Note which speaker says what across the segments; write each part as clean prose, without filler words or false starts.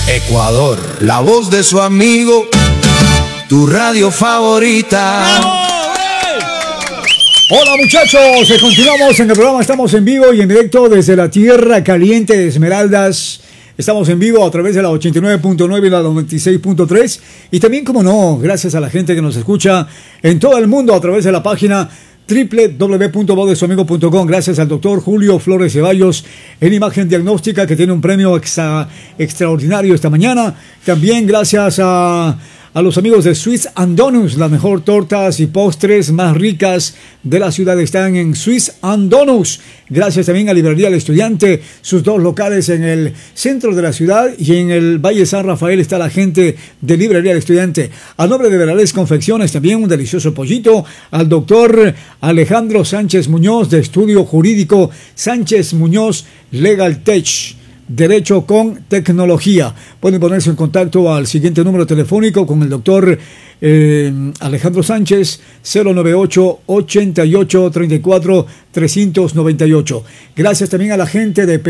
Speaker 1: Ecuador, la voz de su amigo, tu radio favorita.
Speaker 2: Hola muchachos, continuamos en el programa, estamos en vivo y en directo desde la tierra caliente de Esmeraldas. Estamos en vivo a través de la 89.9 y la 96.3 y también, como no, gracias a la gente que nos escucha en todo el mundo a través de la página www.vozdesuamigo.com. Gracias al doctor Julio Flores Ceballos en imagen diagnóstica, que tiene un premio extraordinario esta mañana. También gracias a los amigos de Swiss & Donuts, las mejor tortas y postres más ricas de la ciudad están en Swiss & Donuts. Gracias también a Librería El Estudiante, sus dos locales en el centro de la ciudad y en el Valle San Rafael está la gente de Librería El Estudiante. A nombre de Verales Confecciones, también un delicioso pollito. Al doctor Alejandro Sánchez Muñoz, de Estudio Jurídico Sánchez Muñoz Legal Tech, Derecho con Tecnología. Pueden ponerse en contacto al siguiente número telefónico con el doctor Alejandro Sánchez, 098-88-34-398. Gracias también a la gente de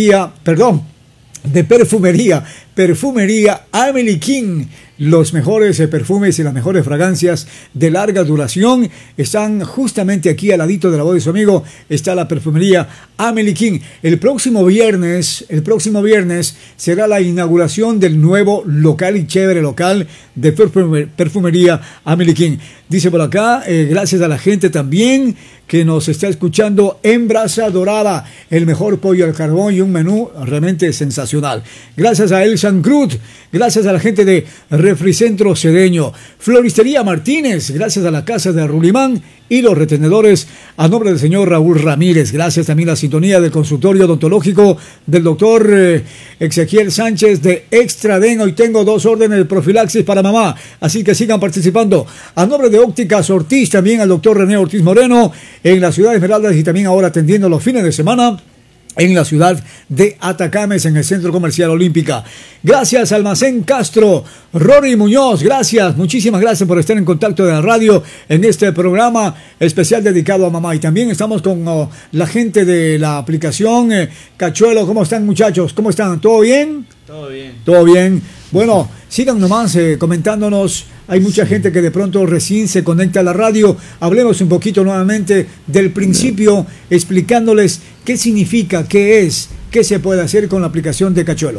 Speaker 2: Perfumería Amelie King. Los mejores perfumes y las mejores fragancias de larga duración están justamente aquí al ladito de la voz de su amigo. Está la Perfumería Amelie King. El próximo viernes será la inauguración del nuevo local y chévere local de Perfumería Amelie King. Dice por acá, gracias a la gente también que nos está escuchando en Brasa Dorada, el mejor pollo al carbón y un menú realmente sensacional. Gracias a El San Cruz, gracias a la gente de Refricentro Cedeño, Floristería Martínez, gracias a la Casa de Rulimán y los retenedores a nombre del señor Raúl Ramírez. Gracias también a la sintonía del consultorio odontológico del doctor Ezequiel Sánchez de Extraden. Hoy tengo 2 órdenes de profilaxis para mamá, así que sigan participando. A nombre de Ópticas Ortiz, también al doctor René Ortiz Moreno en la ciudad de Esmeraldas y también ahora atendiendo los fines de semana en la ciudad de Atacames, en el Centro Comercial Olímpica. Gracias, Almacén Castro. Rory Muñoz, gracias, muchísimas gracias por estar en contacto de la radio en este programa especial dedicado a mamá. Y también estamos con la gente de la aplicación Cachuelo. ¿Cómo están, muchachos? ¿Cómo están? ¿Todo bien?
Speaker 3: Todo bien.
Speaker 2: Todo bien. Bueno, sigan nomás comentándonos. Hay mucha gente que de pronto recién se conecta a la radio. Hablemos un poquito nuevamente del principio, explicándoles qué significa, qué es, qué se puede hacer con la aplicación de Cachuelo.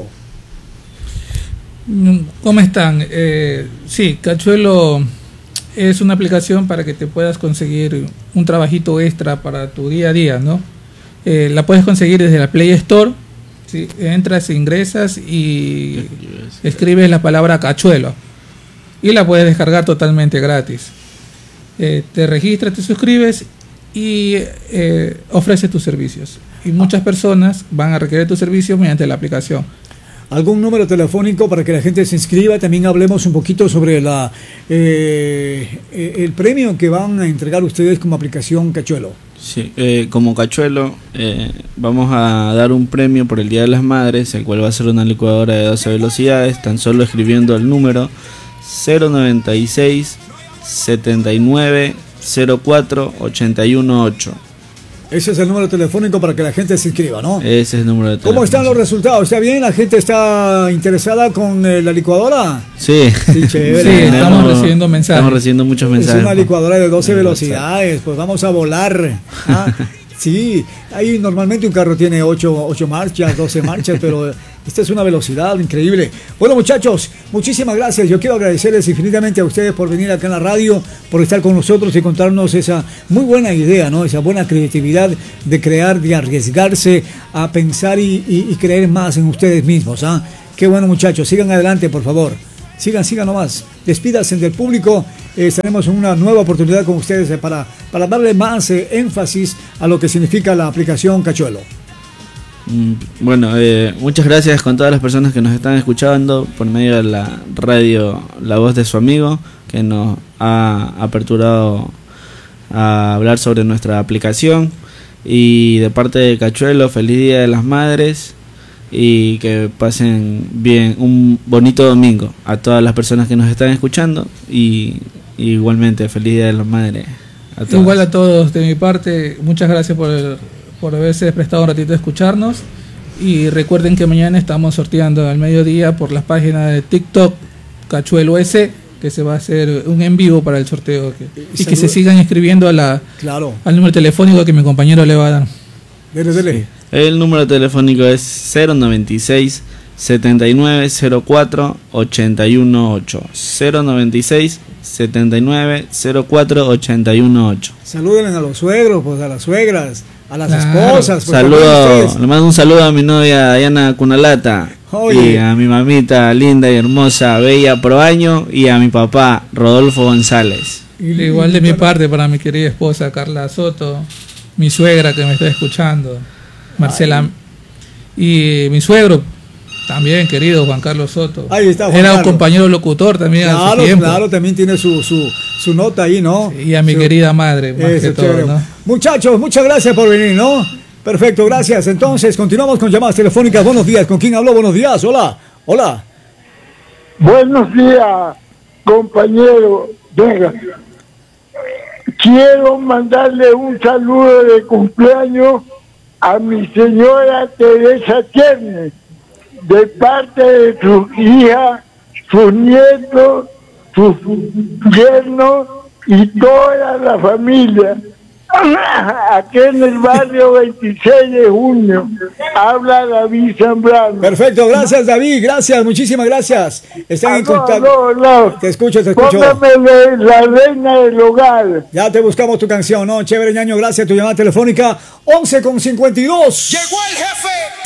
Speaker 4: ¿Cómo están? Sí, Cachuelo es una aplicación para que te puedas conseguir un trabajito extra para tu día a día, ¿no? La puedes conseguir desde la Play Store. ¿Sí? Entras, ingresas y escribes la palabra Cachuelo y la puedes descargar totalmente gratis. Te registras, te suscribes y ofreces tus servicios. Y muchas personas van a requerir tus servicios mediante la aplicación.
Speaker 2: ¿Algún número telefónico para que la gente se inscriba? También hablemos un poquito sobre el premio que van a entregar ustedes como aplicación Cachuelo.
Speaker 3: Sí, como Cachuelo vamos a dar un premio por el Día de las Madres, el cual va a ser una licuadora de 12 velocidades, tan solo escribiendo el número 096 79 04 818.
Speaker 2: Ese es el número telefónico para que la gente se inscriba, ¿no?
Speaker 3: Ese es el número de teléfono.
Speaker 2: ¿Cómo están los resultados? ¿Está bien? ¿La gente está interesada con la licuadora?
Speaker 3: Sí.
Speaker 2: Sí, chévere.
Speaker 4: Sí, estamos recibiendo mensajes.
Speaker 3: Estamos recibiendo muchos mensajes.
Speaker 2: Es una licuadora de 12 velocidades, pues vamos a volar. ¿Ah? Sí, ahí normalmente un carro tiene 8 marchas, 12 marchas, pero esta es una velocidad increíble. Bueno, muchachos, muchísimas gracias. Yo quiero agradecerles infinitamente a ustedes por venir acá en la radio, por estar con nosotros y contarnos esa muy buena idea, ¿no? Esa buena creatividad de crear, de arriesgarse a pensar y creer más en ustedes mismos, ¿ah? Qué bueno, muchachos. Sigan adelante, por favor. Sigan nomás. Despídanse del público. Estaremos en una nueva oportunidad con ustedes para darle más énfasis a lo que significa la aplicación Cachuelo.
Speaker 3: Bueno, muchas gracias con todas las personas que nos están escuchando por medio de la radio La Voz de su Amigo, que nos ha aperturado a hablar sobre nuestra aplicación. Y de parte de Cachuelo, feliz Día de las Madres y que pasen bien un bonito domingo a todas las personas que nos están escuchando y igualmente feliz Día de las Madres a todos.
Speaker 4: Igual a todos de mi parte, muchas gracias por haberse prestado un ratito de escucharnos Y recuerden que mañana estamos sorteando al mediodía por las páginas de TikTok Cachuelo S, que se va a hacer un en vivo para el sorteo. Y que se sigan inscribiendo al número telefónico que mi compañero le va a dar.
Speaker 2: Dele.
Speaker 3: El número telefónico es 096 7904 818. 096 7904 818.
Speaker 2: Saluden a los suegros, pues a las suegras, a las esposas. Pues,
Speaker 3: le mando un saludo a mi novia Diana Cunalata. Oye. Y a mi mamita linda y hermosa Bella Proaño y a mi papá Rodolfo González.
Speaker 4: Igual de mi parte para mi querida esposa Carla Soto, mi suegra que me está escuchando, Marcela. Ay. Y mi suegro también, querido Juan Carlos Soto.
Speaker 2: Ahí está, Juan
Speaker 4: Era
Speaker 2: Carlos.
Speaker 4: Un compañero locutor también.
Speaker 2: Claro, también tiene su nota ahí, ¿no?
Speaker 4: Sí, y a mi querida madre, más que todo, ¿no?
Speaker 2: Muchachos, muchas gracias por venir, ¿no? Perfecto, gracias. Entonces, continuamos con llamadas telefónicas. Buenos días. ¿Con quién habló? Buenos días. Hola.
Speaker 5: Buenos días, compañero. Venga. Quiero mandarle un saludo de cumpleaños a mi señora Teresa Tierne, de parte de sus hijas, sus nietos, sus yernos y toda la familia. Aquí en el barrio 26 de junio. Habla David Zambrano.
Speaker 2: Perfecto, gracias David, gracias, muchísimas gracias. Están en contacto.
Speaker 5: No.
Speaker 2: Te escucho.
Speaker 5: Póngame La Reina del Hogar.
Speaker 2: Ya te buscamos tu canción, ¿no? Chévere, ñaño, gracias. Tu llamada telefónica 11:52.
Speaker 1: Llegó el jefe.